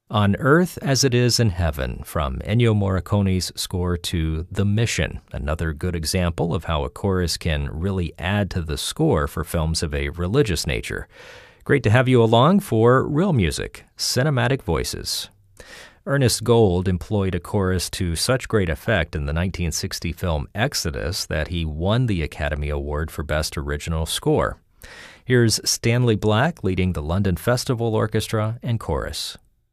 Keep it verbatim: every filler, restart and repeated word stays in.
On Earth as It Is in Heaven, from Ennio Morricone's score to The Mission, another good example of how a chorus can really add to the score for films of a religious nature. Great to have you along for Real Music, Cinematic Voices. Ernest Gold employed a chorus to such great effect in the nineteen sixty film Exodus that he won the Academy Award for Best Original Score. Here's Stanley Black leading the London Festival Orchestra and Chorus.